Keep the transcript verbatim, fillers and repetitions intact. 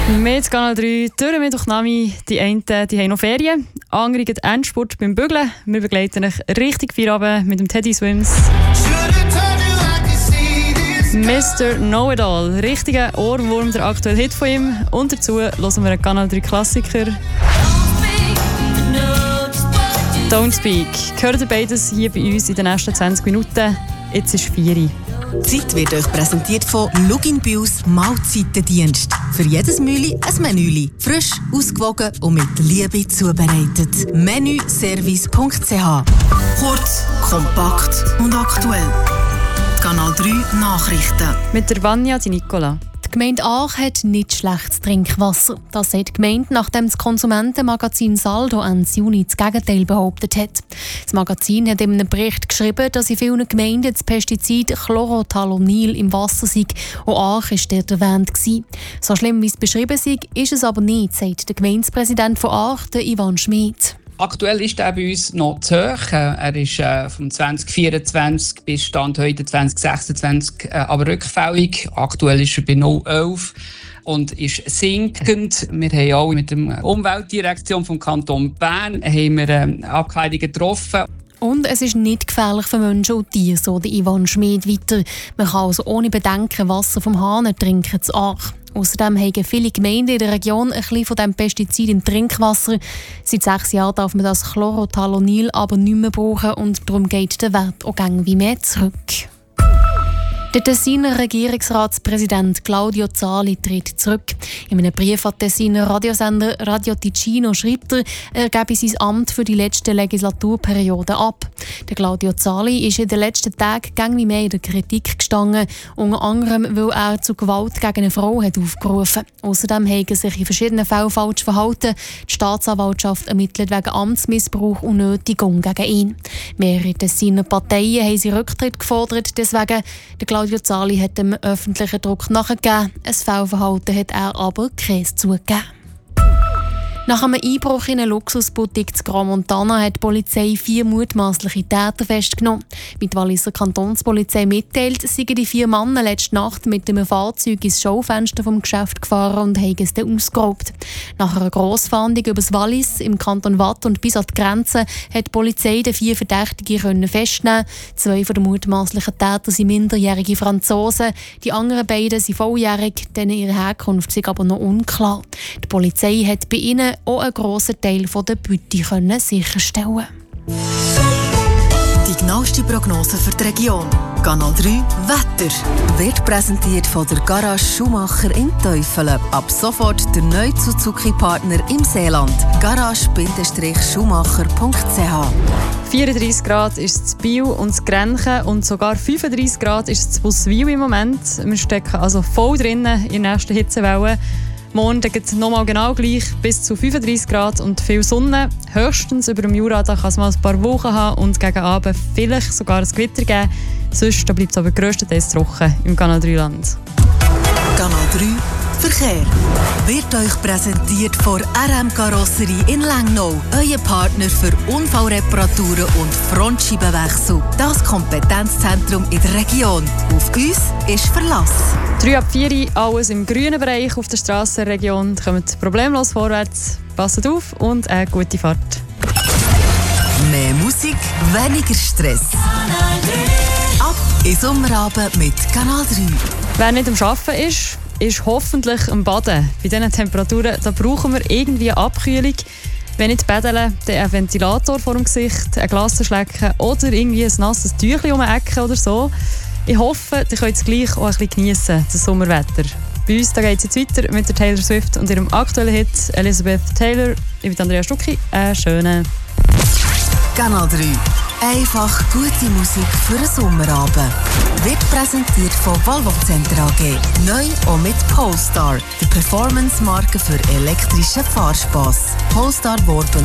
Mit Kanal drei, durch Mittwochnami, die einen die haben noch Ferien, andere gehen Endspurt beim Bügeln. Wir begleiten euch richtig Feierabend mit dem Teddy Swims. Mister Know-It-All, richtiger Ohrwurm, der aktuelle Hit von ihm. Und dazu hören wir einen Kanal drei Klassiker. Don't Speak. Gehört ihr beides hier bei uns in den nächsten zwanzig Minuten. Jetzt ist vier Uhr. Die Zeit wird euch präsentiert von Lugin-Bios Mahlzeitendienst. Für jedes Mühli ein Menüli. Frisch, ausgewogen und mit Liebe zubereitet. menüservice punkt c h. Kurz, kompakt und aktuell. Kanal drei Nachrichten. Mit der Vanja Di Nicola. Die Gemeinde Aach hat nicht schlechtes Trinkwasser. Das sagt die Gemeinde, nachdem das Konsumentenmagazin Saldo Ende Juni das Gegenteil behauptet hat. Das Magazin hat in einem Bericht geschrieben, dass in vielen Gemeinden das Pestizid Chlorothalonil im Wasser sei. Auch Aach war dort erwähnt. So schlimm wie es beschrieben sei, ist es aber nicht, sagt der Gemeindepräsident von Aach, der Ivan Schmid. Aktuell ist er bei uns noch zu hoch. Er ist äh, vom zwanzig vierundzwanzig bis Stand heute zwanzig sechsundzwanzig äh, aber rückfällig. Aktuell ist er bei null Komma elf und ist sinkend. Wir haben auch mit der Umweltdirektion vom Kanton Bern haben wir, äh, Abklärungen getroffen. Und es ist nicht gefährlich für Menschen und Tiere, so der Ivan Schmid weiter. Man kann also ohne Bedenken Wasser vom Hahn trinken zu Aach. Außerdem haben viele Gemeinden in der Region ein bisschen von diesem Pestizid im Trinkwasser. Seit sechs Jahren darf man das Chlorothalonil aber nicht mehr brauchen und darum geht der Wert auch wie mehr zurück. Der Tessiner Regierungsratspräsident Claudio Zali tritt zurück. In einem Brief an den Tessiner Radiosender Radio Ticino schreibt er, er gebe sein Amt für die letzte Legislaturperiode ab. Der Claudio Zali ist in den letzten Tagen gäng wie mehr in der Kritik gestanden, unter anderem, weil er zu Gewalt gegen eine Frau hat aufgerufen. Außerdem hat er sich in verschiedenen Fällen falsch verhalten. Die Staatsanwaltschaft ermittelt wegen Amtsmissbrauch und Nötigung gegen ihn. Mehrere Tessiner Parteien haben seinen Rücktritt gefordert, deswegen der Claudio Zali hat dem öffentlichen Druck nachgegeben. Ein Fehlverhalten hat er aber keins zugegeben. Nach einem Einbruch in eine Luxusboutique in Grand Montana hat die Polizei vier mutmaßliche Täter festgenommen. Wie die Walliser Kantonspolizei mitteilt, seien die vier Männer letzte Nacht mit einem Fahrzeug ins Schaufenster vom Geschäft gefahren und haben es dann ausgeraubt. Nach einer Grossfahndung über das Wallis im Kanton Watt und bis an die Grenze hat die Polizei die vier Verdächtigen festnehmen. Zwei der mutmaßlichen Täter sind minderjährige Franzosen, die anderen beiden sind volljährig, denen ihre Herkunft ist aber noch unklar. Die Polizei hat bei ihnen auch einen grossen Teil der Beute sicherstellen. Die genaueste Prognose für die Region. Kanal drei Wetter wird präsentiert von der Garage Schumacher in Teufelen. Ab sofort der neue Suzuki-Partner im Seeland. garage Schumacher punkt c h. vierunddreissig Grad ist es in Biel und in Grenchen und sogar fünfunddreissig Grad ist es in Buswil im Moment. Wir stecken also voll drinnen in der nächsten Hitzewelle. Morgen geht es nochmal genau gleich, bis zu fünfunddreissig Grad und viel Sonne. Höchstens über dem Jura da kann es mal ein paar Wochen haben und gegen Abend vielleicht sogar ein Gewitter geben. Sonst bleibt es aber grösstenteils trocken im Kanal drei Land. Kanal drei Verkehr wird euch präsentiert von R M Karosserie in Lengnau. Euer Partner für Unfallreparaturen und Frontscheibenwechsel. Das Kompetenzzentrum in der Region. Auf uns ist Verlass. drei ab vier Uhr, alles im grünen Bereich auf der Strassenregion. Kommt problemlos vorwärts. Passt auf und eine gute Fahrt. Mehr Musik, weniger Stress. Ab in Sommerabend mit Kanal drei. Wer nicht am Arbeiten ist, ist hoffentlich am Baden. Bei diesen Temperaturen da brauchen wir irgendwie eine Abkühlung. Wenn nicht baden, dann ein Ventilator vor dem Gesicht, ein Glas schlecken oder irgendwie ein nasses Tüchlein um die Ecke oder so. Ich hoffe, ihr könnt es gleich auch ein bisschen geniessen, das Sommerwetter. Bei uns geht es jetzt weiter mit der Taylor Swift und ihrem aktuellen Hit Elizabeth Taylor. Ich bin Andrea Stucki. Einen schönen Kanal drei. Einfach gute Musik für einen Sommerabend. Wird präsentiert von Volvo Center A G. Neu auch mit Polestar, die Performance-Marke für elektrischen Fahrspass. Polestar Worben